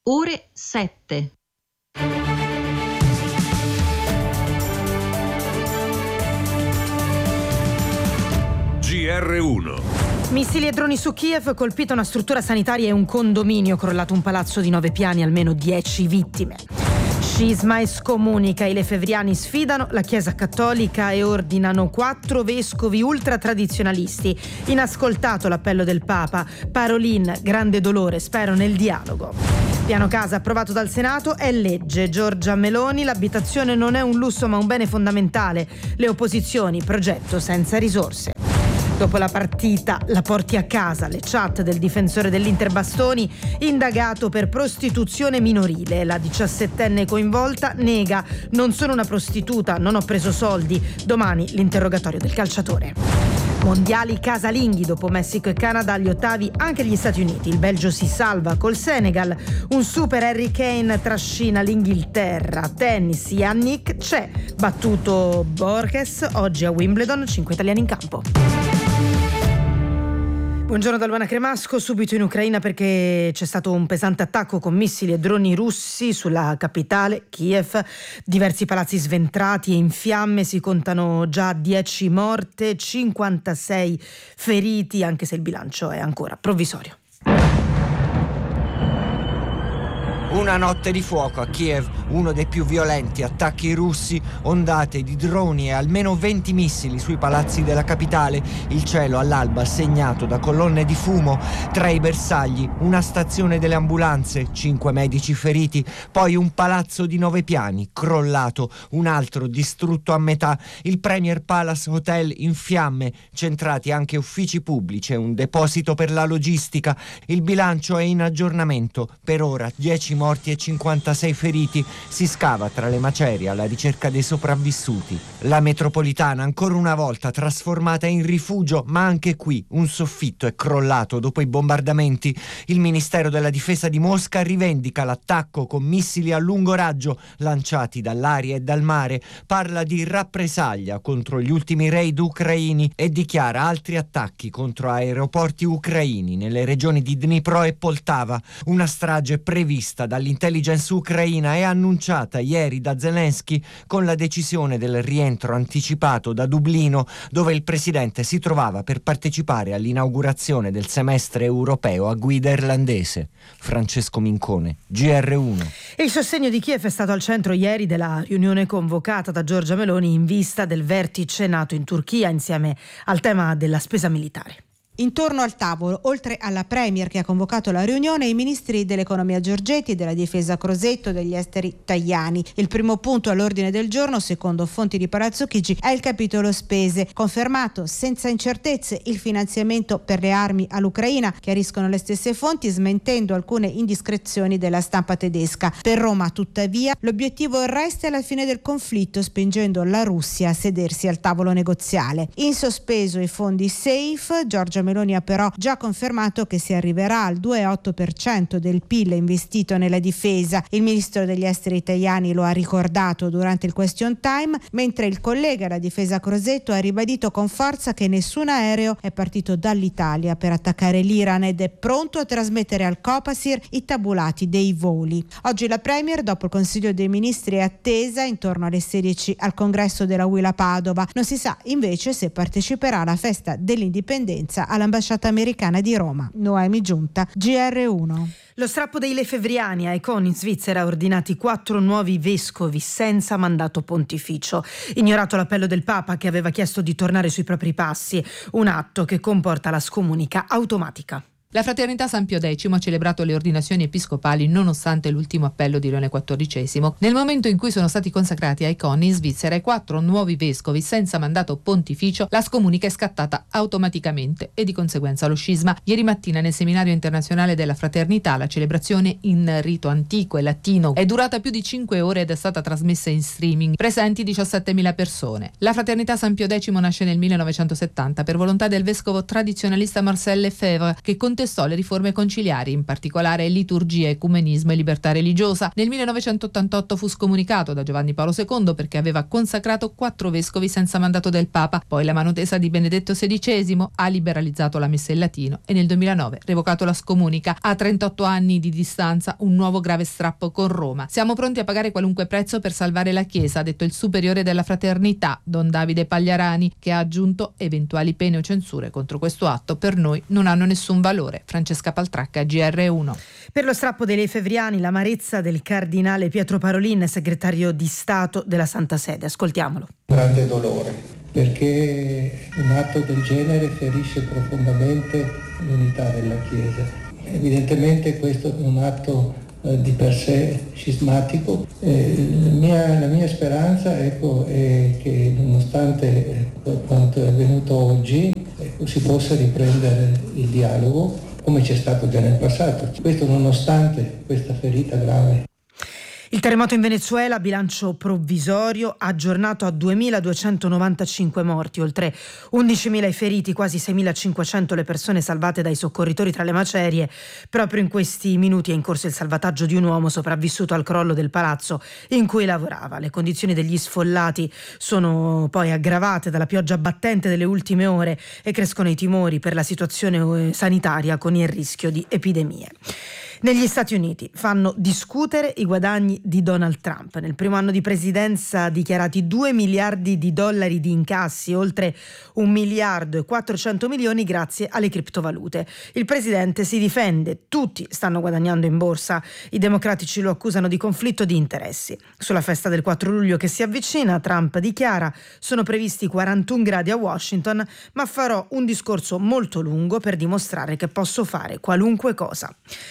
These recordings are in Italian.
ore 7. GR1. Missili e droni su Kiev, colpita una struttura sanitaria e un condominio, crollato un palazzo di 9 piani, almeno 10 vittime. Scisma e scomunica, i lefevriani sfidano la Chiesa Cattolica e ordinano 4 vescovi ultratradizionalisti. Inascoltato l'appello del Papa, Parolin, grande dolore, spero nel dialogo. Piano casa approvato dal Senato è legge. Giorgia Meloni, l'abitazione non è un lusso ma un bene fondamentale. Le opposizioni, progetto senza risorse. Dopo la partita, la porti a casa, le chat del difensore dell'Inter Bastoni, indagato per prostituzione minorile. La 17enne coinvolta nega: non sono una prostituta, non ho preso soldi. Domani l'interrogatorio del calciatore. Mondiali casalinghi, dopo Messico e Canada agli ottavi anche gli Stati Uniti. Il Belgio si salva col Senegal. Un super Harry Kane trascina l'Inghilterra. Tennis, Yannick c'è. Battuto Borges, oggi a Wimbledon, 5 italiani in campo. Buongiorno da Luana Cremasco, subito in Ucraina perché c'è stato un pesante attacco con missili e droni russi sulla capitale, Kiev. Diversi palazzi sventrati e in fiamme, si contano già 10 morte, 56 feriti, anche se il bilancio è ancora provvisorio. Una notte di fuoco a Kiev, uno dei più violenti attacchi russi, ondate di droni e almeno 20 missili sui palazzi della capitale. Il cielo all'alba segnato da colonne di fumo, tra i bersagli una stazione delle ambulanze, 5 medici feriti, poi un palazzo di 9 piani crollato, un altro distrutto a metà, il Premier Palace Hotel in fiamme, centrati anche uffici pubblici e un deposito per la logistica. Il bilancio è in aggiornamento, per ora 10 morti e 56 feriti. Si scava tra le macerie alla ricerca dei sopravvissuti. La metropolitana ancora una volta trasformata in rifugio, ma anche qui un soffitto è crollato dopo i bombardamenti. Il Ministero della Difesa di Mosca rivendica l'attacco con missili a lungo raggio lanciati dall'aria e dal mare, parla di rappresaglia contro gli ultimi raid ucraini e dichiara altri attacchi contro aeroporti ucraini nelle regioni di Dnipro e Poltava. Una strage prevista dall'intelligence ucraina e annunciata ieri da Zelensky con la decisione del rientro anticipato da Dublino, dove il presidente si trovava per partecipare all'inaugurazione del semestre europeo a guida irlandese. Francesco Mincone, GR1. Il sostegno di Kiev è stato al centro ieri della riunione convocata da Giorgia Meloni in vista del vertice NATO in Turchia, insieme al tema della spesa militare. Intorno al tavolo, oltre alla Premier che ha convocato la riunione, i ministri dell'economia Giorgetti, della difesa Crosetto, degli esteri Tajani. Il primo punto all'ordine del giorno, secondo fonti di Palazzo Chigi, è il capitolo spese. Confermato senza incertezze il finanziamento per le armi all'Ucraina, chiariscono le stesse fonti, smentendo alcune indiscrezioni della stampa tedesca. Per Roma, tuttavia, l'obiettivo resta la fine del conflitto, spingendo la Russia a sedersi al tavolo negoziale. In sospeso i fondi SAFE. Giorgia Meloni ha però già confermato che si arriverà al 2,8% del PIL investito nella difesa. Il ministro degli esteri Tajani lo ha ricordato durante il question time, mentre il collega alla difesa Crosetto ha ribadito con forza che nessun aereo è partito dall'Italia per attaccare l'Iran ed è pronto a trasmettere al Copasir i tabulati dei voli. Oggi la Premier, dopo il Consiglio dei Ministri, è attesa intorno alle 16 al congresso della UIL a Padova. Non si sa invece se parteciperà alla festa dell'indipendenza all'ambasciata americana di Roma. Noemi Giunta, GR1. Lo strappo dei lefevriani, a Econ in Svizzera ha ordinati 4 nuovi vescovi senza mandato pontificio. Ignorato l'appello del Papa che aveva chiesto di tornare sui propri passi, un atto che comporta la scomunica automatica. La Fraternità San Pio X ha celebrato le ordinazioni episcopali nonostante l'ultimo appello di Leone XIV. Nel momento in cui sono stati consacrati a Econ in Svizzera i 4 nuovi vescovi senza mandato pontificio, la scomunica è scattata automaticamente e di conseguenza lo scisma. Ieri mattina nel seminario internazionale della Fraternità la celebrazione in rito antico e latino è durata più di 5 ore ed è stata trasmessa in streaming. Presenti 17.000 persone. La Fraternità San Pio X nasce nel 1970 per volontà del vescovo tradizionalista Marcel Lefebvre, che contestò contestò le riforme conciliari, in particolare liturgia, ecumenismo e libertà religiosa. Nel 1988 fu scomunicato da Giovanni Paolo II perché aveva consacrato 4 vescovi senza mandato del Papa. Poi la mano tesa di Benedetto XVI ha liberalizzato la messa in latino e nel 2009 revocato la scomunica. A 38 anni di distanza un nuovo grave strappo con Roma. Siamo pronti a pagare qualunque prezzo per salvare la Chiesa, ha detto il superiore della Fraternità, Don Davide Pagliarani, che ha aggiunto: eventuali pene o censure contro questo atto per noi non hanno nessun valore. Francesca Paltracca, GR1. Per lo strappo dei lefevriani l'amarezza del cardinale Pietro Parolin, segretario di Stato della Santa Sede. Ascoltiamolo. Grande dolore, perché un atto del genere ferisce profondamente l'unità della Chiesa. Evidentemente questo è un atto di per sé scismatico. La mia speranza è che nonostante quanto è avvenuto oggi si possa riprendere il dialogo come c'è stato già nel passato. Questo nonostante questa ferita grave. Il terremoto in Venezuela, bilancio provvisorio, aggiornato a 2.295 morti, oltre 11.000 i feriti, quasi 6.500 le persone salvate dai soccorritori tra le macerie. Proprio in questi minuti è in corso il salvataggio di un uomo sopravvissuto al crollo del palazzo in cui lavorava. Le condizioni degli sfollati sono poi aggravate dalla pioggia battente delle ultime ore e crescono i timori per la situazione sanitaria con il rischio di epidemie. Negli Stati Uniti fanno discutere i guadagni di Donald Trump. Nel primo anno di presidenza dichiarati 2 miliardi di dollari di incassi, oltre 1 miliardo e 400 milioni grazie alle criptovalute. Il presidente si difende, tutti stanno guadagnando in borsa. I democratici lo accusano di conflitto di interessi. Sulla festa del 4 luglio che si avvicina, Trump dichiara: sono previsti 41 gradi a Washington, ma farò un discorso molto lungo per dimostrare che posso fare qualunque cosa.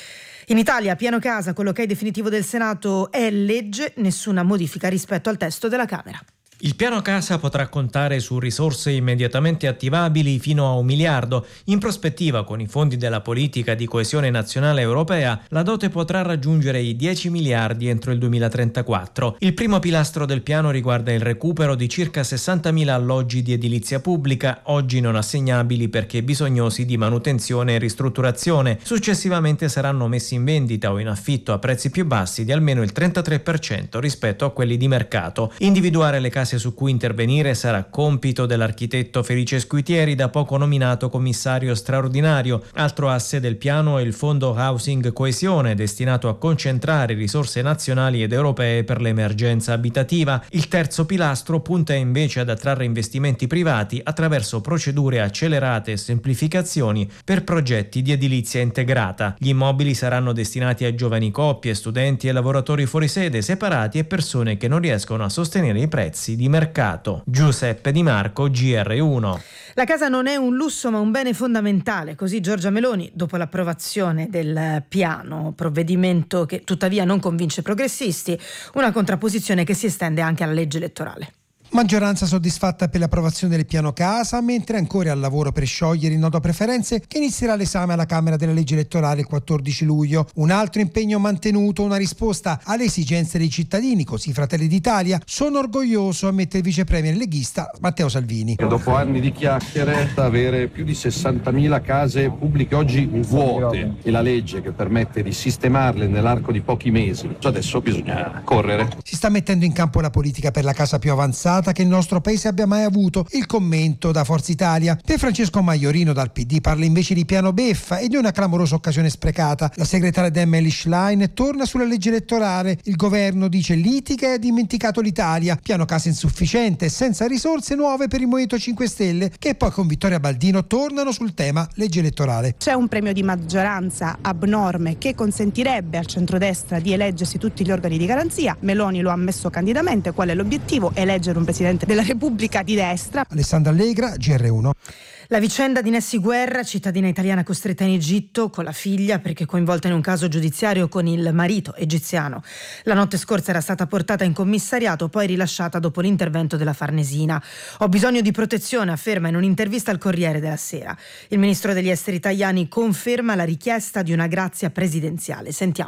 In Italia, piano casa, con l'ok definitivo del Senato, è legge, nessuna modifica rispetto al testo della Camera. Il piano casa potrà contare su risorse immediatamente attivabili fino a 1 miliardo. In prospettiva, con i fondi della politica di coesione nazionale europea, la dote potrà raggiungere i 10 miliardi entro il 2034. Il primo pilastro del piano riguarda il recupero di circa 60.000 alloggi di edilizia pubblica, oggi non assegnabili perché bisognosi di manutenzione e ristrutturazione. Successivamente saranno messi in vendita o in affitto a prezzi più bassi di almeno il 33% rispetto a quelli di mercato. Individuare le case su cui intervenire sarà compito dell'architetto Felice Squitieri, da poco nominato commissario straordinario. Altro asse del piano è il fondo Housing Coesione, destinato a concentrare risorse nazionali ed europee per l'emergenza abitativa. Il terzo pilastro punta invece ad attrarre investimenti privati attraverso procedure accelerate e semplificazioni per progetti di edilizia integrata. Gli immobili saranno destinati a giovani coppie, studenti e lavoratori fuori sede, separati e persone che non riescono a sostenere i prezzi di mercato. Giuseppe Di Marco, GR1. La casa non è un lusso ma un bene fondamentale, così Giorgia Meloni dopo l'approvazione del piano, provvedimento che tuttavia non convince i progressisti, una contrapposizione che si estende anche alla legge elettorale. Maggioranza soddisfatta per l'approvazione del piano casa, mentre ancora al lavoro per sciogliere il nodo a preferenze che inizierà l'esame alla Camera della legge elettorale il 14 luglio. Un altro impegno mantenuto, una risposta alle esigenze dei cittadini, così Fratelli d'Italia. Sono orgoglioso, ammette il vice premier leghista Matteo Salvini. Dopo anni di chiacchiere, avere più di 60.000 case pubbliche oggi vuote e la legge che permette di sistemarle nell'arco di pochi mesi. Adesso bisogna correre. Si sta mettendo in campo la politica per la casa più avanzata che il nostro paese abbia mai avuto. Il commento da Forza Italia. De Francesco Maiorino dal PD parla invece di piano beffa e di una clamorosa occasione sprecata. La segretaria Emily Schlein torna sulla legge elettorale. Il governo dice litiga e ha dimenticato l'Italia. Piano casa insufficiente, senza risorse nuove per il Movimento 5 Stelle, che poi con Vittoria Baldino tornano sul tema legge elettorale. C'è un premio di maggioranza abnorme che consentirebbe al centrodestra di eleggersi tutti gli organi di garanzia. Meloni lo ha ammesso candidamente. Qual è l'obiettivo? Eleggere un Presidente della Repubblica di destra. Alessandra Allegra, GR1. La vicenda di Nessi Guerra, cittadina italiana costretta in Egitto con la figlia perché coinvolta in un caso giudiziario con il marito egiziano. La notte scorsa era stata portata in commissariato, poi rilasciata dopo l'intervento della Farnesina. Ho bisogno di protezione, afferma in un'intervista al Corriere della Sera. Il ministro degli esteri Tajani conferma la richiesta di una grazia presidenziale. Sentiamolo.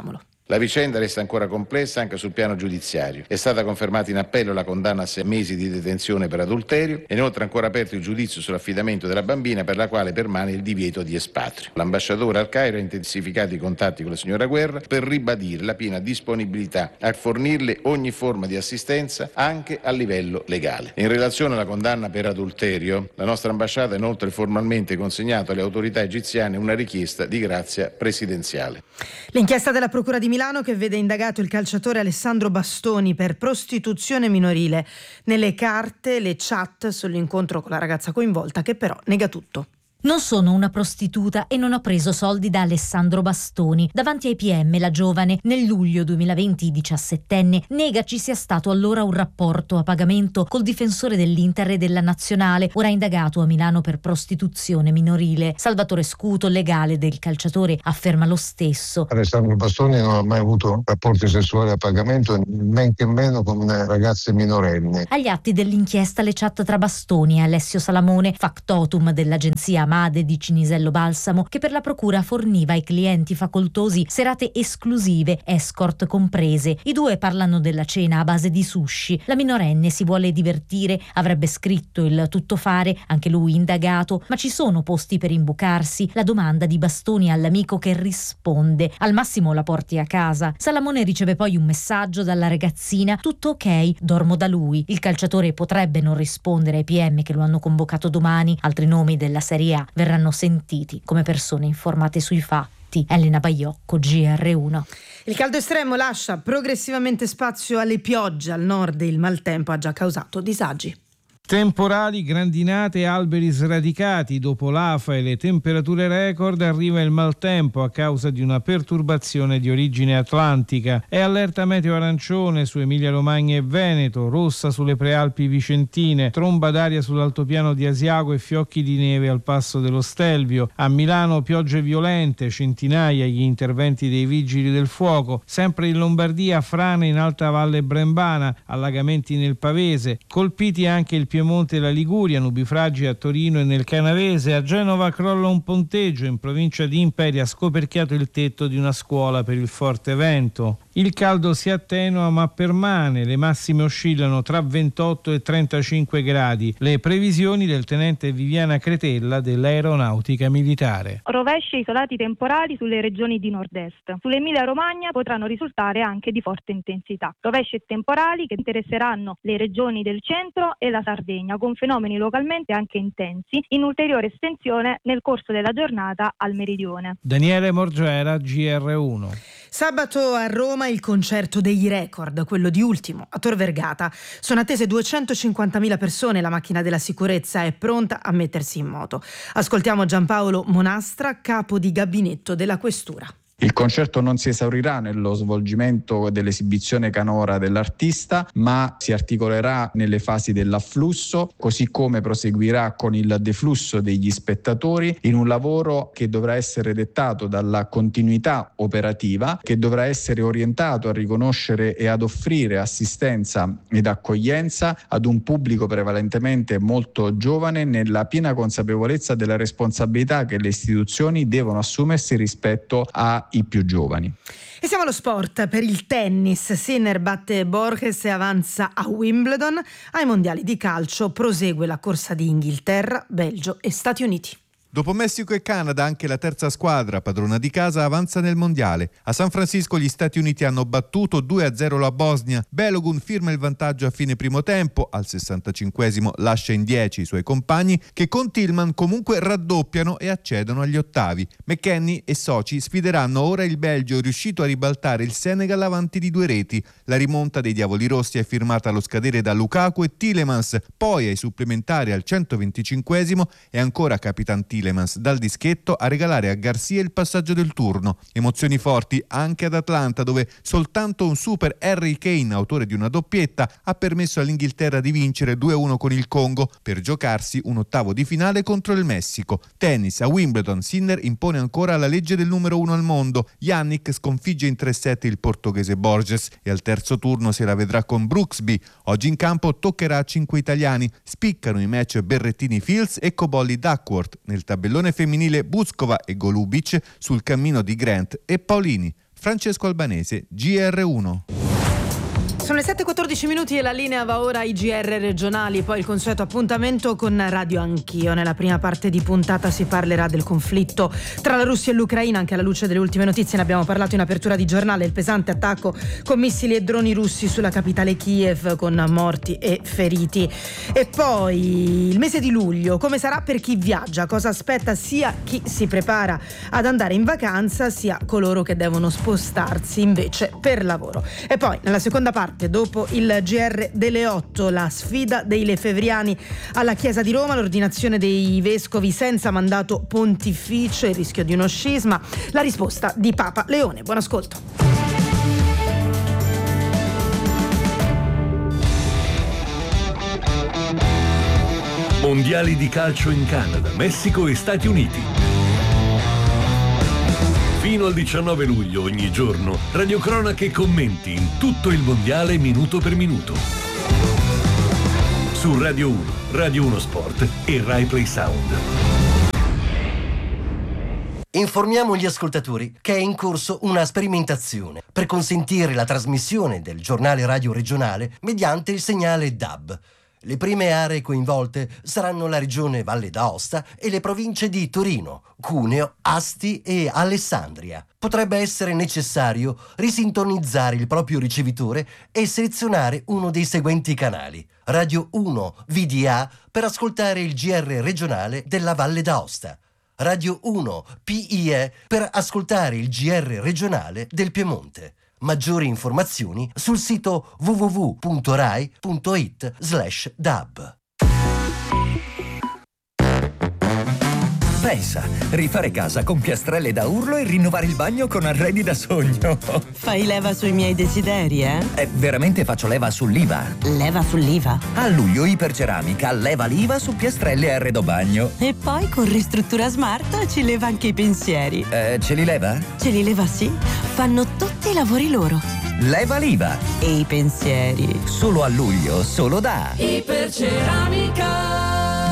La vicenda resta ancora complessa anche sul piano giudiziario. È stata confermata in appello la condanna a 6 mesi di detenzione per adulterio e inoltre ancora aperto il giudizio sull'affidamento della bambina, per la quale permane il divieto di espatrio. L'ambasciatore al Cairo ha intensificato i contatti con la signora Guerra per ribadire la piena disponibilità a fornirle ogni forma di assistenza anche a livello legale. In relazione alla condanna per adulterio, la nostra ambasciata ha inoltre formalmente consegnato alle autorità egiziane una richiesta di grazia presidenziale. L'inchiesta della Procura di Milano che vede indagato il calciatore Alessandro Bastoni per prostituzione minorile. Nelle carte, le chat sull'incontro con la ragazza coinvolta, che però nega tutto. Non sono una prostituta e non ho preso soldi da Alessandro Bastoni. Davanti ai PM la giovane, nel luglio 2020 17enne, nega ci sia stato allora un rapporto a pagamento col difensore dell'Inter e della Nazionale, ora indagato a Milano per prostituzione minorile. Salvatore Scuto, legale del calciatore, afferma lo stesso. Alessandro Bastoni non ha mai avuto rapporti sessuali a pagamento, men che meno con ragazze minorenni. Agli atti dell'inchiesta le chat tra Bastoni e Alessio Salamone, factotum dell'agenzia Amade di Cinisello Balsamo, che per la procura forniva ai clienti facoltosi serate esclusive, escort comprese. I due parlano della cena a base di sushi. La minorenne si vuole divertire, avrebbe scritto il tuttofare, anche lui indagato, ma ci sono posti per imbucarsi? La domanda di Bastoni all'amico che risponde: al massimo la porti a casa. Salamone riceve poi un messaggio dalla ragazzina: tutto ok, dormo da lui. Il calciatore potrebbe non rispondere ai PM che lo hanno convocato domani. Altri nomi della Serie A verranno sentiti come persone informate sui fatti. Elena Baiocco, GR1. Il caldo estremo lascia progressivamente spazio alle piogge al nord e il maltempo ha già causato disagi. Temporali, grandinate e alberi sradicati. Dopo l'afa e le temperature record arriva il maltempo a causa di una perturbazione di origine atlantica. È allerta meteo arancione su Emilia-Romagna e Veneto, rossa sulle prealpi vicentine, tromba d'aria sull'altopiano di Asiago e fiocchi di neve al passo dello Stelvio. A Milano piogge violente, centinaia gli interventi dei vigili del fuoco. Sempre in Lombardia frane in Alta Valle Brembana, allagamenti nel Pavese. Colpiti anche il Piemonte e la Liguria, nubifragi a Torino e nel Canavese. A Genova crolla un ponteggio, in provincia di Imperia ha scoperchiato il tetto di una scuola per il forte vento. Il caldo si attenua ma permane, le massime oscillano tra 28 e 35 gradi. Le previsioni del tenente Viviana Cretella dell'Aeronautica Militare. Rovesci isolati temporali sulle regioni di nord-est. Sull'Emilia Romagna potranno risultare anche di forte intensità. Rovesci temporali che interesseranno le regioni del centro e la Sardegna, con fenomeni localmente anche intensi, in ulteriore estensione nel corso della giornata al meridione. Daniele Morgera, GR1. Sabato a Roma il concerto dei record, quello di Ultimo a Tor Vergata. Sono attese 250.000 persone, la macchina della sicurezza è pronta a mettersi in moto. Ascoltiamo Giampaolo Monastra, capo di gabinetto della Questura. Il concerto non si esaurirà nello svolgimento dell'esibizione canora dell'artista, ma si articolerà nelle fasi dell'afflusso, così come proseguirà con il deflusso degli spettatori, in un lavoro che dovrà essere dettato dalla continuità operativa, che dovrà essere orientato a riconoscere e ad offrire assistenza ed accoglienza ad un pubblico prevalentemente molto giovane, nella piena consapevolezza della responsabilità che le istituzioni devono assumersi rispetto ai più giovani. E siamo allo sport. Per il tennis, Sinner batte Borges e avanza a Wimbledon. Ai mondiali di calcio prosegue la corsa di Inghilterra, Belgio e Stati Uniti. Dopo Messico e Canada, anche la terza squadra, padrona di casa, avanza nel mondiale. A San Francisco gli Stati Uniti hanno battuto 2-0 la Bosnia. Balogun firma il vantaggio a fine primo tempo. Al 65esimo lascia in 10 i suoi compagni, che con Tillman comunque raddoppiano e accedono agli ottavi. McKennie e soci sfideranno ora il Belgio, riuscito a ribaltare il Senegal avanti di 2 reti. La rimonta dei Diavoli Rossi è firmata allo scadere da Lukaku e Tielemans. Poi ai supplementari al 125esimo è ancora Capitan Tielemans dal dischetto a regalare a Garcia il passaggio del turno. Emozioni forti anche ad Atlanta, dove soltanto un super Harry Kane, autore di una doppietta, ha permesso all'Inghilterra di vincere 2-1 con il Congo per giocarsi un ottavo di finale contro il Messico. Tennis, a Wimbledon Sinner impone ancora la legge del numero 1 al mondo. Jannik sconfigge in 3-7 il portoghese Borges e al terzo turno se la vedrà con Brooksby. Oggi in campo toccherà a 5 italiani. Spiccano i match Berrettini-Fields e Cobolli-Duckworth. Nel tabellone femminile Buzkova e Golubic, sul cammino di Grant e Paolini. Francesco Albanese, GR1. Sono le 7:14 minuti e la linea va ora ai GR regionali, poi il consueto appuntamento con Radio Anch'io. Nella prima parte di puntata si parlerà del conflitto tra la Russia e l'Ucraina, anche alla luce delle ultime notizie ne abbiamo parlato in apertura di giornale, il pesante attacco con missili e droni russi sulla capitale Kiev con morti e feriti. E poi il mese di luglio, come sarà per chi viaggia, cosa aspetta sia chi si prepara ad andare in vacanza sia coloro che devono spostarsi invece per lavoro. E poi nella seconda parte, dopo il GR delle 8, la sfida dei lefevriani alla Chiesa di Roma, l'ordinazione dei vescovi senza mandato pontificio, il rischio di uno scisma, la risposta di Papa Leone. Buon ascolto. Mondiali di calcio in Canada, Messico e Stati Uniti. Fino al 19 luglio ogni giorno, radiocronache e commenti in tutto il mondiale minuto per minuto. Su Radio 1, Radio 1 Sport e Rai Play Sound. Informiamo gli ascoltatori che è in corso una sperimentazione per consentire la trasmissione del giornale radio regionale mediante il segnale DAB. Le prime aree coinvolte saranno la regione Valle d'Aosta e le province di Torino, Cuneo, Asti e Alessandria. Potrebbe essere necessario risintonizzare il proprio ricevitore e selezionare uno dei seguenti canali: Radio 1 VDA per ascoltare il GR regionale della Valle d'Aosta, Radio 1 PIE per ascoltare il GR regionale del Piemonte. Maggiori informazioni sul sito www.rai.it/dab. Pensa, rifare casa con piastrelle da urlo e rinnovare il bagno con arredi da sogno. Fai leva sui miei desideri, eh? Veramente faccio leva sull'IVA. Leva sull'IVA? A luglio Iperceramica leva l'IVA su piastrelle e arredo bagno. E poi con Ristruttura Smart ci leva anche i pensieri. Ce li leva? Ce li leva, sì. Fanno tutti i lavori loro. Leva l'IVA. E i pensieri. Solo a luglio, solo da Iperceramica.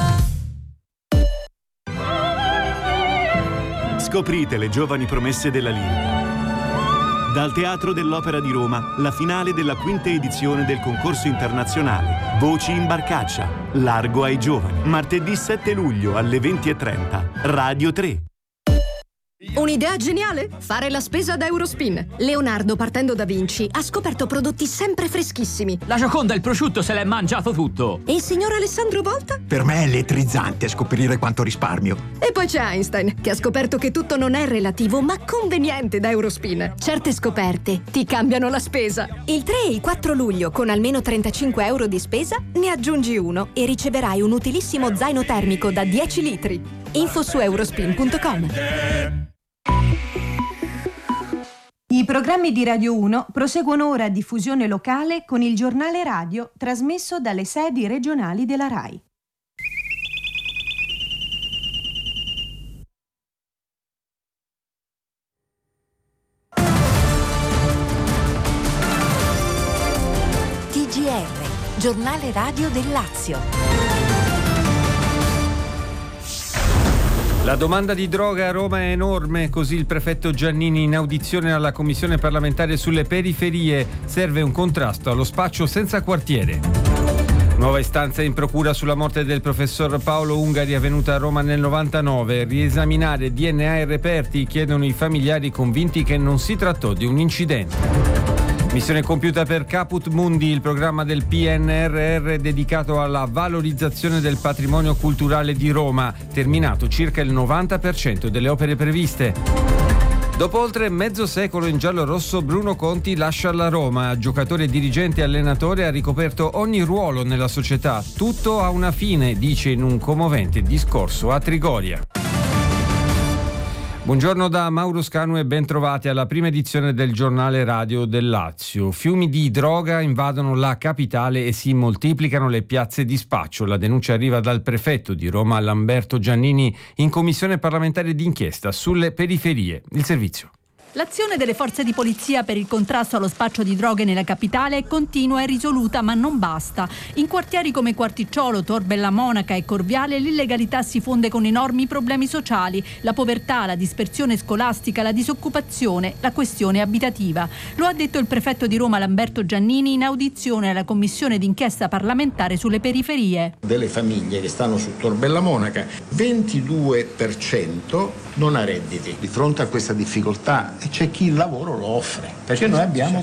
Scoprite le giovani promesse della lirica. Dal Teatro dell'Opera di Roma, la finale della 5ª edizione del concorso internazionale Voci in Barcaccia, Largo ai giovani. Martedì 7 luglio alle 20:30, Radio 3. Un'idea geniale? Fare la spesa da Eurospin. Leonardo, partendo da Vinci, ha scoperto prodotti sempre freschissimi. La Gioconda il prosciutto se l'è mangiato tutto. E il signor Alessandro Volta? Per me è elettrizzante scoprire quanto risparmio. E poi c'è Einstein, che ha scoperto che tutto non è relativo, ma conveniente da Eurospin. Certe scoperte ti cambiano la spesa. Il 3 e il 4 luglio, con almeno 35 euro di spesa, ne aggiungi uno e riceverai un utilissimo zaino termico da 10 litri. Info su eurospin.com. I programmi di Radio 1 proseguono ora a diffusione locale con il giornale radio trasmesso dalle sedi regionali della RAI. TGR, giornale radio del Lazio. La domanda di droga a Roma è enorme, così il prefetto Giannini in audizione alla Commissione parlamentare sulle periferie. Serve un contrasto allo spaccio senza quartiere. Nuova istanza in procura sulla morte del professor Paolo Ungari avvenuta a Roma nel 99. Riesaminare DNA e reperti, chiedono i familiari convinti che non si trattò di un incidente. Missione compiuta per Caput Mundi, il programma del PNRR dedicato alla valorizzazione del patrimonio culturale di Roma, terminato circa il 90% delle opere previste. Dopo oltre mezzo secolo in giallo-rosso, Bruno Conti lascia la Roma. Giocatore, dirigente e allenatore, ha ricoperto ogni ruolo nella società. Tutto ha una fine, dice in un commovente discorso a Trigoria. Buongiorno da Mauro Scanu e ben trovati alla prima edizione del giornale radio del Lazio. Fiumi di droga invadono la capitale e si moltiplicano le piazze di spaccio. La denuncia arriva dal prefetto di Roma Lamberto Giannini in commissione parlamentare d'inchiesta sulle periferie. Il servizio. L'azione delle forze di polizia per il contrasto allo spaccio di droghe nella capitale è continua e risoluta, ma non basta. In quartieri come Quarticciolo, Tor Bella Monaca e Corviale l'illegalità si fonde con enormi problemi sociali, la povertà, la dispersione scolastica, la disoccupazione, la questione abitativa. Lo ha detto il prefetto di Roma Lamberto Giannini in audizione alla commissione d'inchiesta parlamentare sulle periferie. Delle famiglie che stanno su Tor Bella Monaca, 22% non ha redditi. Di fronte a questa difficoltà c'è chi il lavoro lo offre, perché noi abbiamo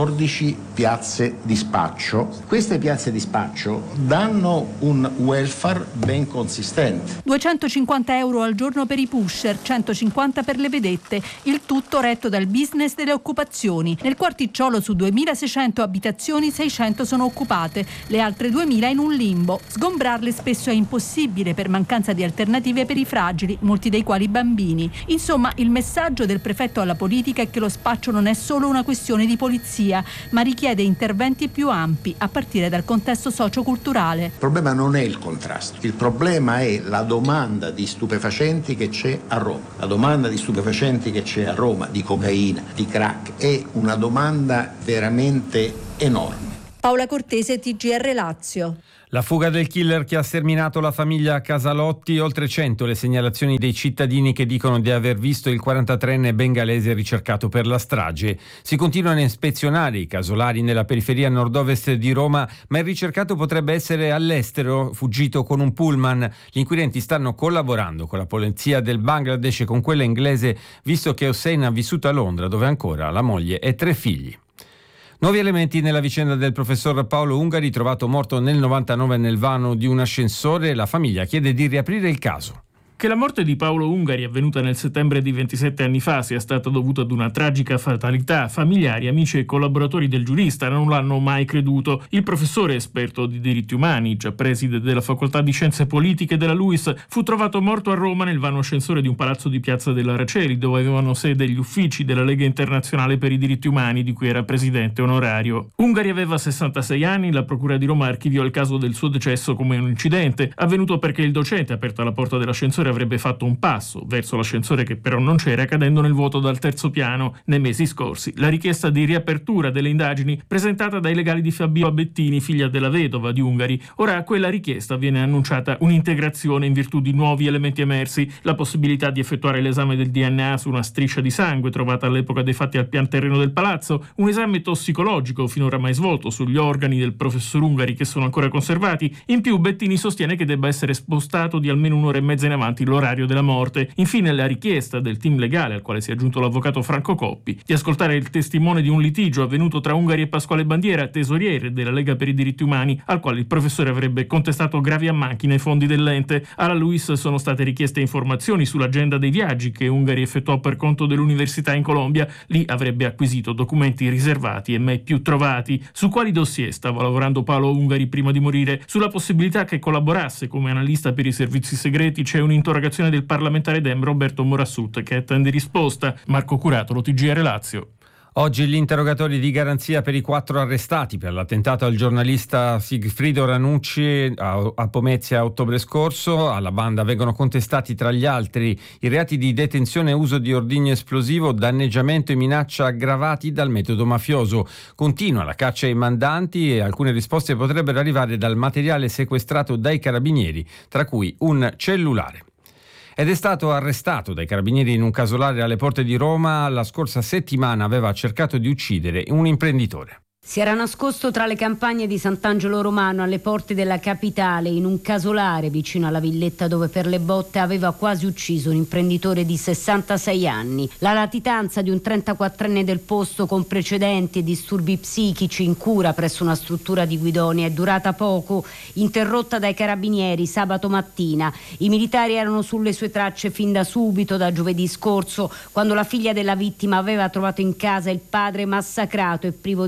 14 piazze di spaccio. Queste piazze di spaccio danno un welfare ben consistente. 250 euro al giorno per i pusher, 150 per le vedette, il tutto retto dal business delle occupazioni. Nel Quarticciolo su 2600 abitazioni 600 sono occupate, le altre 2000 in un limbo. Sgombrarle spesso è impossibile per mancanza di alternative per i fragili, molti dei quali bambini. Insomma, il messaggio del prefetto alla politica è che lo spaccio non è solo una questione di polizia, ma richiede interventi più ampi, a partire dal contesto socioculturale. Il problema non è il contrasto, il problema è la domanda di stupefacenti che c'è a Roma. La domanda di stupefacenti che c'è a Roma, di cocaina, di crack, è una domanda veramente enorme. Paola Cortese, TGR Lazio. La fuga del killer che ha sterminato la famiglia Casalotti, oltre 100 le segnalazioni dei cittadini che dicono di aver visto il 43enne bengalese ricercato per la strage. Si continuano a ispezionare i casolari nella periferia nord-ovest di Roma, ma il ricercato potrebbe essere all'estero, fuggito con un pullman. Gli inquirenti stanno collaborando con la polizia del Bangladesh e con quella inglese, visto che Hossein ha vissuto a Londra, dove ancora la moglie e 3 figli. Nuovi elementi nella vicenda del professor Paolo Ungari, trovato morto nel 99 nel vano di un ascensore. La famiglia chiede di riaprire il caso. Che la morte di Paolo Ungari, avvenuta nel settembre di 27 anni fa, sia stata dovuta ad una tragica fatalità, familiari, amici e collaboratori del giurista non l'hanno mai creduto. Il professore, esperto di diritti umani, già preside della facoltà di scienze politiche della LUISS, fu trovato morto a Roma nel vano ascensore di un palazzo di Piazza dell'Araceli, dove avevano sede gli uffici della Lega Internazionale per i diritti umani, di cui era presidente onorario. Ungari aveva 66 anni, la procura di Roma archiviò il caso del suo decesso come un incidente, avvenuto perché il docente, aperta la porta dell'ascensore, avrebbe fatto un passo verso l'ascensore che però non c'era, cadendo nel vuoto dal terzo piano. Nei mesi scorsi la richiesta di riapertura delle indagini presentata dai legali di Fabiola Bettini, figlia della vedova di Ungari, ora a quella richiesta viene annunciata un'integrazione in virtù di nuovi elementi emersi, la possibilità di effettuare l'esame del DNA su una striscia di sangue trovata all'epoca dei fatti al pian terreno del palazzo, un esame tossicologico finora mai svolto sugli organi del professor Ungari che sono ancora conservati. In più Bettini sostiene che debba essere spostato di almeno un'ora e mezza in avanti l'orario della morte. Infine la richiesta del team legale, al quale si è aggiunto l'avvocato Franco Coppi, di ascoltare il testimone di un litigio avvenuto tra Ungari e Pasquale Bandiera, tesoriere della Lega per i diritti umani, al quale il professore avrebbe contestato gravi ammanchi nei fondi dell'ente. Alla LUISS sono state richieste informazioni sull'agenda dei viaggi che Ungari effettuò per conto dell'università in Colombia. Lì avrebbe acquisito documenti riservati e mai più trovati. Su quali dossier stava lavorando Paolo Ungari prima di morire? Sulla possibilità che collaborasse come analista per i servizi segreti c'è un'interrogazione del parlamentare Dem Roberto Morassut che attende risposta. Marco Curatolo, TGR Lazio. Oggi gli interrogatori di garanzia per i 4 arrestati per l'attentato al giornalista Sigfrido Ranucci a Pomezia a ottobre scorso. Alla banda vengono contestati tra gli altri i reati di detenzione e uso di ordigno esplosivo, danneggiamento e minaccia aggravati dal metodo mafioso. Continua la caccia ai mandanti e alcune risposte potrebbero arrivare dal materiale sequestrato dai carabinieri, tra cui un cellulare. Ed è stato arrestato dai carabinieri in un casolare alle porte di Roma. La scorsa settimana aveva cercato di uccidere un imprenditore. Si era nascosto tra le campagne di Sant'Angelo Romano alle porte della capitale, in un casolare vicino alla villetta dove per le botte aveva quasi ucciso un imprenditore di 66 anni. La latitanza di un 34enne del posto con precedenti e disturbi psichici in cura presso una struttura di Guidonia è durata poco, interrotta dai carabinieri sabato mattina. I militari erano sulle sue tracce fin da subito, da giovedì scorso, quando la figlia della vittima aveva trovato in casa il padre massacrato e privo di sensi.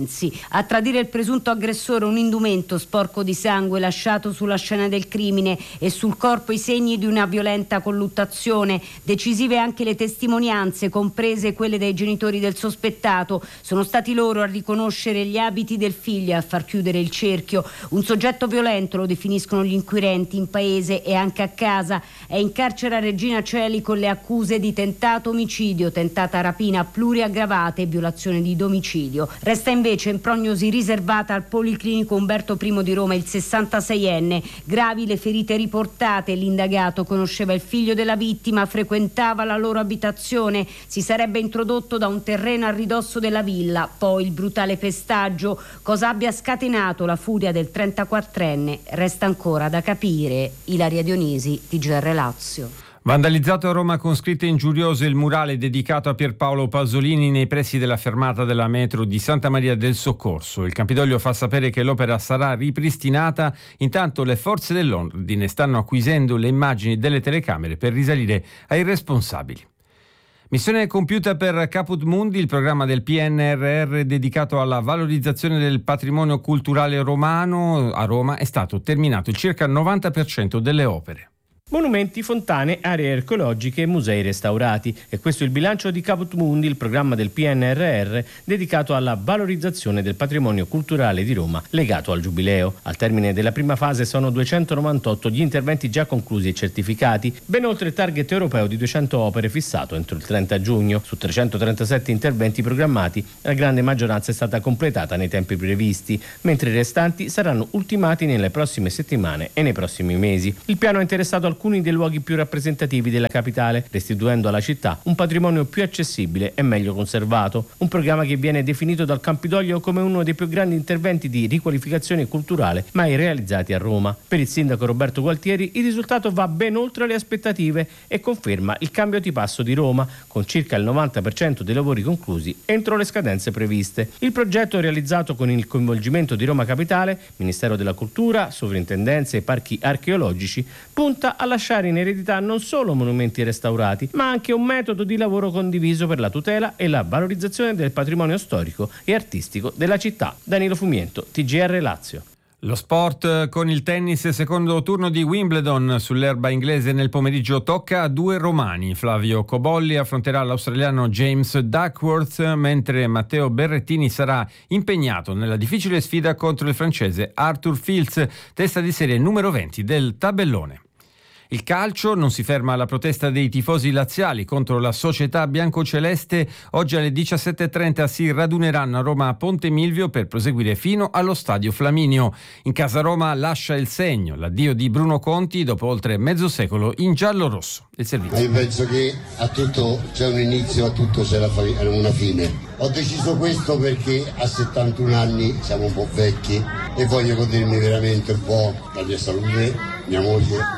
Renzi. A tradire il presunto aggressore un indumento sporco di sangue lasciato sulla scena del crimine e sul corpo i segni di una violenta colluttazione. Decisive anche le testimonianze, comprese quelle dei genitori del sospettato. Sono stati loro a riconoscere gli abiti del figlio e a far chiudere il cerchio. Un soggetto violento, lo definiscono gli inquirenti, in paese e anche a casa. È in carcere a Regina Coeli con le accuse di tentato omicidio, tentata rapina pluriaggravata e violazione di domicilio. Resta invece in prognosi riservata al Policlinico Umberto I di Roma il 66enne. Gravi le ferite riportate. L'indagato conosceva il figlio della vittima, frequentava la loro abitazione, si sarebbe introdotto da un terreno a ridosso della villa. Poi il brutale pestaggio. Cosa abbia scatenato la furia del 34enne resta ancora da capire. Ilaria Dionisi, TGR Lazio. Vandalizzato a Roma con scritte ingiuriose il murale dedicato a Pierpaolo Pasolini nei pressi della fermata della metro di Santa Maria del Soccorso. Il Campidoglio fa sapere che l'opera sarà ripristinata, intanto le forze dell'ordine stanno acquisendo le immagini delle telecamere per risalire ai responsabili. Missione compiuta per Caput Mundi, il programma del PNRR dedicato alla valorizzazione del patrimonio culturale romano. A Roma è stato terminato il circa 90% delle opere. Monumenti, fontane, aree archeologiche e musei restaurati. E questo è il bilancio di Caput Mundi, il programma del PNRR dedicato alla valorizzazione del patrimonio culturale di Roma legato al Giubileo. Al termine della prima fase sono 298 gli interventi già conclusi e certificati, ben oltre il target europeo di 200 opere fissato entro il 30 giugno. Su 337 interventi programmati, la grande maggioranza è stata completata nei tempi previsti, mentre i restanti saranno ultimati nelle prossime settimane e nei prossimi mesi. Il piano ha interessato alcuni dei luoghi più rappresentativi della capitale, restituendo alla città un patrimonio più accessibile e meglio conservato. Un programma che viene definito dal Campidoglio come uno dei più grandi interventi di riqualificazione culturale mai realizzati a Roma. Per il sindaco Roberto Gualtieri il risultato va ben oltre le aspettative e conferma il cambio di passo di Roma, con circa il 90% dei lavori conclusi entro le scadenze previste. Il progetto, realizzato con il coinvolgimento di Roma Capitale, Ministero della Cultura, Sovrintendenze e Parchi Archeologici, punta a lasciare in eredità non solo monumenti restaurati, ma anche un metodo di lavoro condiviso per la tutela e la valorizzazione del patrimonio storico e artistico della città. Danilo Fumiento, TGR Lazio. Lo sport con il tennis, secondo turno di Wimbledon sull'erba inglese nel pomeriggio tocca a due romani. Flavio Cobolli affronterà l'australiano James Duckworth, mentre Matteo Berrettini sarà impegnato nella difficile sfida contro il francese Arthur Fils, testa di serie numero 20 del tabellone. Il calcio, non si ferma alla protesta dei tifosi laziali contro la società biancoceleste. Oggi alle 17.30 si raduneranno a Roma a Ponte Milvio per proseguire fino allo Stadio Flaminio. In casa Roma lascia il segno l'addio di Bruno Conti dopo oltre mezzo secolo in giallo-rosso. Il servizio. Io penso che a tutto c'è un inizio, a tutto c'è una fine. Ho deciso questo perché a 71 anni siamo un po' vecchi e voglio godermi veramente un po' la mia salute, mia moglie,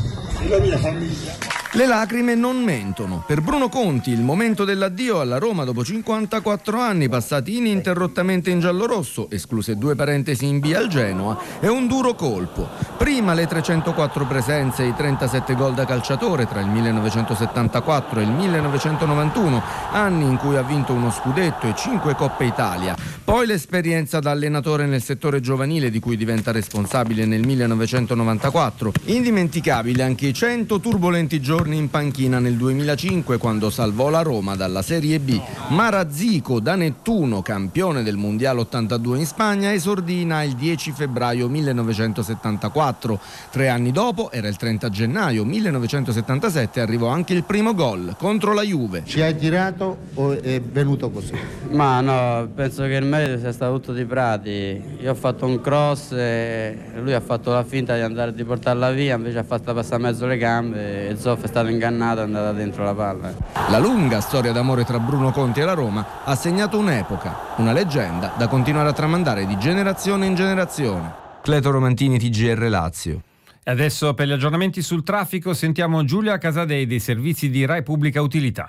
la mia famiglia. Le lacrime non mentono. Per Bruno Conti il momento dell'addio alla Roma dopo 54 anni passati ininterrottamente in giallorosso, escluse 2 parentesi in B al Genoa, è un duro colpo. Prima le 304 presenze e i 37 gol da calciatore tra il 1974 e il 1991, anni in cui ha vinto uno scudetto e 5 Coppe Italia. Poi l'esperienza da allenatore nel settore giovanile di cui diventa responsabile nel 1994. Indimenticabile anche i 100 turbolenti giorni in panchina nel 2005 quando salvò la Roma dalla Serie B. Marazzico da Nettuno, campione del Mondiale 82 in Spagna, esordina il 10 febbraio 1974. 3 anni dopo, era il 30 gennaio 1977, arrivò anche il primo gol contro la Juve. Ci hai tirato o è venuto così? Ma no, penso che il merito sia stato tutto di Prati. Io ho fatto un cross e lui ha fatto la finta di andare di portarla via, invece ha fatto passare mezzo le gambe e Zoff è stato ingannato e è andata dentro la palla. La lunga storia d'amore tra Bruno Conti e la Roma ha segnato un'epoca, una leggenda da continuare a tramandare di generazione in generazione. Cleto Romantini, TGR Lazio. Adesso per gli aggiornamenti sul traffico sentiamo Giulia Casadei dei servizi di Rai Pubblica Utilità.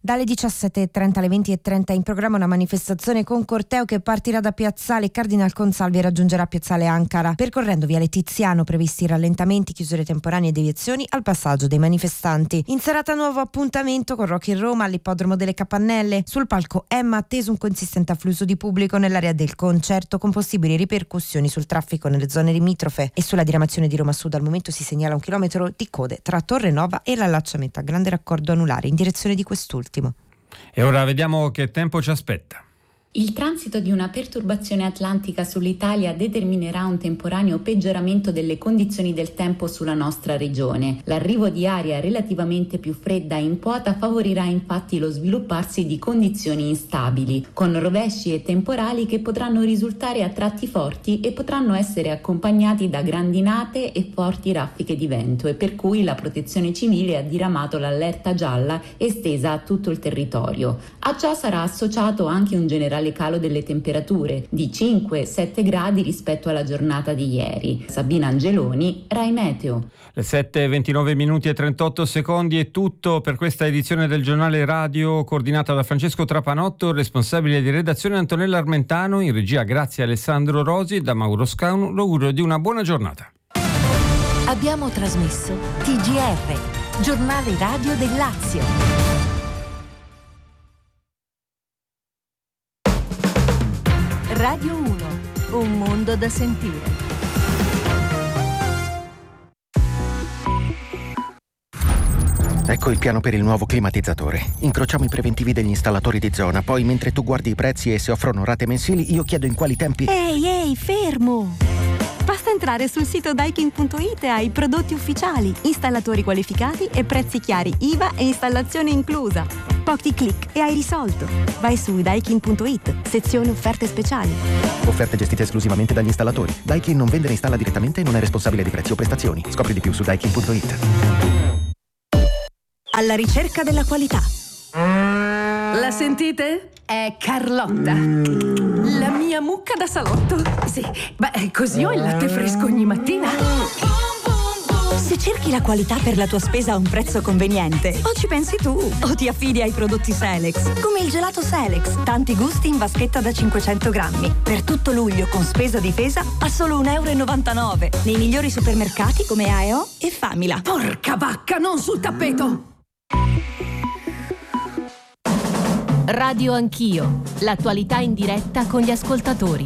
Dalle 17.30 alle 20.30 in programma una manifestazione con corteo che partirà da Piazzale Cardinal Consalvi e raggiungerà Piazzale Ankara, percorrendo Viale Tiziano, previsti rallentamenti, chiusure temporanee e deviazioni al passaggio dei manifestanti. In serata nuovo appuntamento con Rock in Roma all'Ippodromo delle Capannelle. Sul palco Emma atteso un consistente afflusso di pubblico nell'area del concerto, con possibili ripercussioni sul traffico nelle zone limitrofe. E sulla diramazione di Roma Sud al momento si segnala 1 chilometro di code tra Torre Nova e l'allacciamento a grande raccordo anulare in direzione di quest'ultimo. E ora vediamo che tempo ci aspetta. Il transito di una perturbazione atlantica sull'Italia determinerà un temporaneo peggioramento delle condizioni del tempo sulla nostra regione. L'arrivo di aria relativamente più fredda in quota favorirà infatti lo svilupparsi di condizioni instabili, con rovesci e temporali che potranno risultare a tratti forti e potranno essere accompagnati da grandinate e forti raffiche di vento, e per cui la Protezione Civile ha diramato l'allerta gialla estesa a tutto il territorio. A ciò sarà associato anche un generale calo delle temperature di 5-7 gradi rispetto alla giornata di ieri. Sabina Angeloni, Rai Meteo. Le 7:29 e 38 secondi è tutto per questa edizione del giornale radio, coordinata da Francesco Trapanotto, responsabile di redazione Antonella Armentano, in regia grazie a Alessandro Rosi e da Mauro Scaunu l'augurio di una buona giornata. Abbiamo trasmesso TGR, giornale radio del Lazio. Radio 1, un mondo da sentire. Ecco il piano per il nuovo climatizzatore. Incrociamo i preventivi degli installatori di zona, poi mentre tu guardi i prezzi e se offrono rate mensili, io chiedo in quali tempi... Ehi, fermo! Basta entrare sul sito Daikin.it e hai prodotti ufficiali, installatori qualificati e prezzi chiari, IVA e installazione inclusa. Pochi click e hai risolto. Vai su Daikin.it, sezione offerte speciali. Offerte gestite esclusivamente dagli installatori. Daikin non vende e installa direttamente e non è responsabile di prezzi o prestazioni. Scopri di più su Daikin.it. Alla ricerca della qualità. La sentite? È Carlotta, la mia mucca da salotto. Sì, beh, così ho il latte fresco ogni mattina. Se cerchi la qualità per la tua spesa a un prezzo conveniente, o ci pensi tu, o ti affidi ai prodotti Selex, come il gelato Selex, tanti gusti in vaschetta da 500 grammi. Per tutto luglio con spesa difesa a solo €1,99 nei migliori supermercati come AEO e Famila. Porca vacca, non sul tappeto! Radio Anch'io, l'attualità in diretta con gli ascoltatori.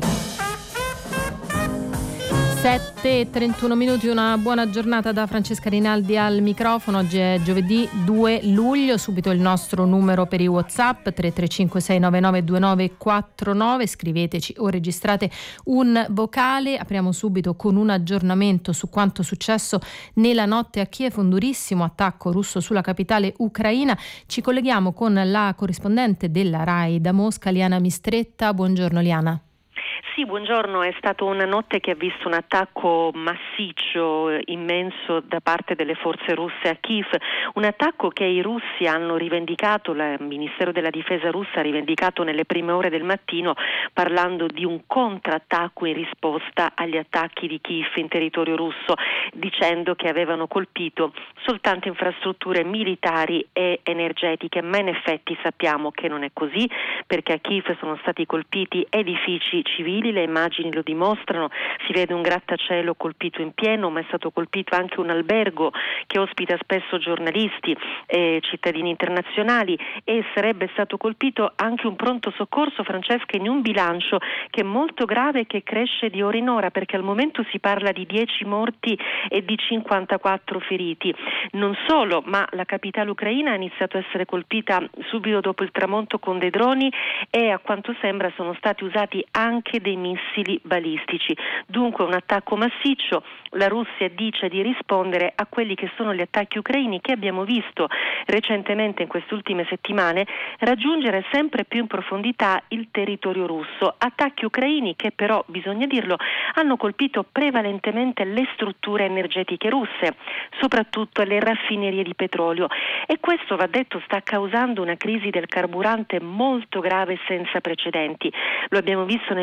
7:31, una buona giornata da Francesca Rinaldi al microfono. Oggi è giovedì 2 luglio, subito il nostro numero per i WhatsApp 335 699 2949, scriveteci o registrate un vocale. Apriamo subito con un aggiornamento su quanto successo nella notte a Kiev, un durissimo attacco russo sulla capitale ucraina. Ci colleghiamo con la corrispondente della RAI da Mosca, Liana Mistretta. Buongiorno Liana. Sì, buongiorno. È stata una notte che ha visto un attacco massiccio, immenso da parte delle forze russe a Kiev, un attacco che i russi hanno rivendicato, il Ministero della Difesa russa ha rivendicato nelle prime ore del mattino, parlando di un contrattacco in risposta agli attacchi di Kiev in territorio russo, dicendo che avevano colpito soltanto infrastrutture militari e energetiche, ma in effetti sappiamo che non è così, perché a Kiev sono stati colpiti edifici civili, le immagini lo dimostrano, si vede un grattacielo colpito in pieno, ma è stato colpito anche un albergo che ospita spesso giornalisti e cittadini internazionali, e sarebbe stato colpito anche un pronto soccorso, Francesca, in un bilancio che è molto grave e che cresce di ora in ora, perché al momento si parla di 10 morti e di 54 feriti. Non solo, ma la capitale ucraina ha iniziato a essere colpita subito dopo il tramonto con dei droni e a quanto sembra sono stati usati anche dei missili balistici. Dunque un attacco massiccio. La Russia dice di rispondere a quelli che sono gli attacchi ucraini che abbiamo visto recentemente in queste ultime settimane raggiungere sempre più in profondità il territorio russo. Attacchi ucraini che però, bisogna dirlo, hanno colpito prevalentemente le strutture energetiche russe, soprattutto le raffinerie di petrolio, e questo, va detto, sta causando una crisi del carburante molto grave senza precedenti. Lo abbiamo visto nei giorni scorsi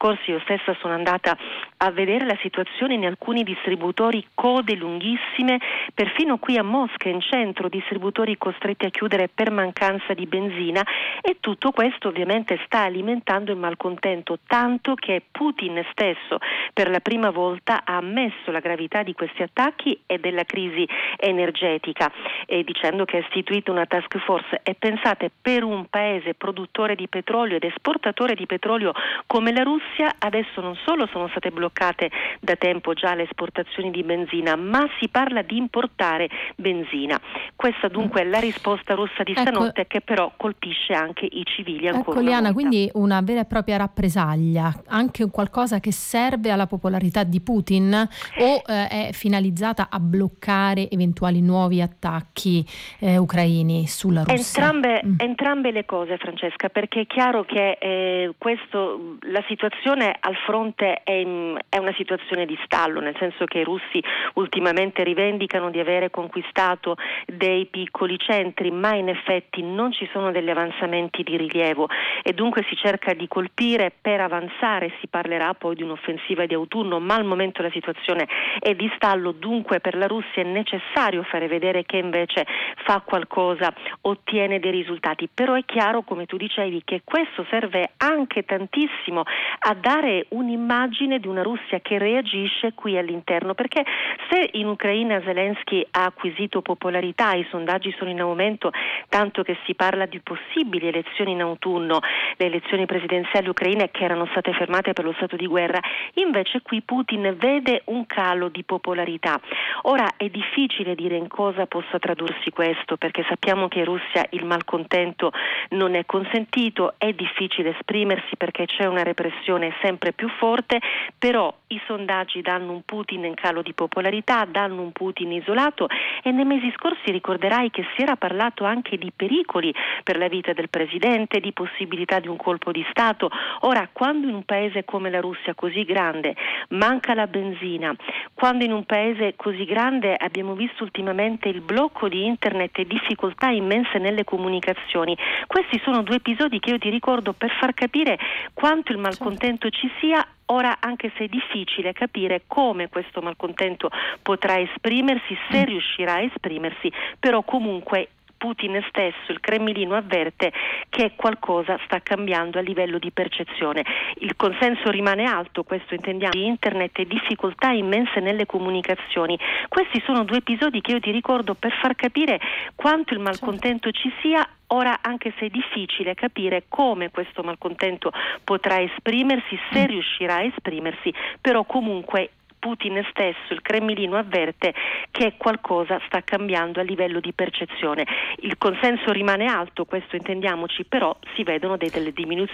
scorsi io stessa sono andata a vedere la situazione in alcuni distributori, code lunghissime, perfino qui a Mosca in centro, distributori costretti a chiudere per mancanza di benzina, e tutto questo ovviamente sta alimentando il malcontento, tanto che Putin stesso per la prima volta ha ammesso la gravità di questi attacchi e della crisi energetica, dicendo che ha istituito una task force. E pensate, per un paese produttore di petrolio ed esportatore di petrolio come la Russia, adesso non solo sono state bloccate da tempo già le esportazioni di benzina, ma si parla di importare benzina. Questa dunque è la risposta russa di stanotte, che però colpisce anche i civili ancora una Liana, volta. quindi una vera e propria rappresaglia, anche qualcosa che serve alla popolarità di Putin, o è finalizzata a bloccare eventuali nuovi attacchi ucraini sulla Russia? Entrambe le cose, Francesca, perché è chiaro che la situazione al fronte è una situazione di stallo, nel senso che i russi ultimamente rivendicano di avere conquistato dei piccoli centri, ma in effetti non ci sono degli avanzamenti di rilievo, e dunque si cerca di colpire per avanzare. Si parlerà poi di un'offensiva di autunno, ma al momento la situazione è di stallo, dunque per la Russia è necessario fare vedere che invece fa qualcosa, ottiene dei risultati. Però è chiaro, come tu dicevi, che questo serve anche tantissimo a dare un'immagine di una Russia che reagisce qui all'interno, perché se in Ucraina Zelensky ha acquisito popolarità, i sondaggi sono in aumento, tanto che si parla di possibili elezioni in autunno, le elezioni presidenziali ucraine che erano state fermate per lo stato di guerra, invece qui Putin vede un calo di popolarità. Ora è difficile dire in cosa possa tradursi questo, perché sappiamo che in Russia il malcontento non è consentito, è difficile esprimersi perché c'è una repressione sempre più forte, però i sondaggi danno un Putin in calo di popolarità, danno un Putin isolato, e nei mesi scorsi ricorderai che si era parlato anche di pericoli per la vita del presidente, di possibilità di un colpo di Stato. Ora, quando in un paese come la Russia così grande manca la benzina, quando in un paese così grande abbiamo visto ultimamente il blocco di internet e difficoltà immense nelle comunicazioni, questi sono due episodi che io ti ricordo per far capire quanto il malcontento ci sia. Ora, anche se è difficile capire come questo malcontento potrà esprimersi, se riuscirà a esprimersi, però comunque Putin stesso, il Cremlino, avverte che qualcosa sta cambiando a livello di percezione. Il consenso rimane alto, questo intendiamo, di internet e difficoltà immense nelle comunicazioni. Questi sono due episodi che io ti ricordo per far capire quanto il malcontento ci sia. Ora, anche se è difficile capire come questo malcontento potrà esprimersi, se riuscirà a esprimersi, però comunque Putin stesso, il Cremlino, avverte che qualcosa sta cambiando a livello di percezione. Il consenso rimane alto, questo intendiamoci, però si vedono delle diminuzioni